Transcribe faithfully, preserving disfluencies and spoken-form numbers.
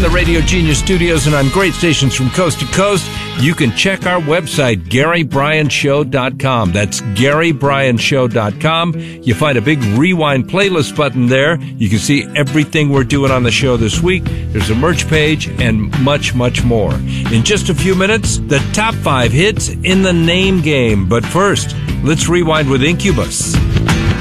the Radio Genius studios and on great stations from coast to coast, you can check our website, Gary Bryan Show dot com. That's Gary Bryan Show dot com. You find a big rewind playlist button there. You can see everything we're doing on the show this week. There's a merch page and much, much more. In just a few minutes, the top five hits in the name game. But first, let's rewind with Incubus.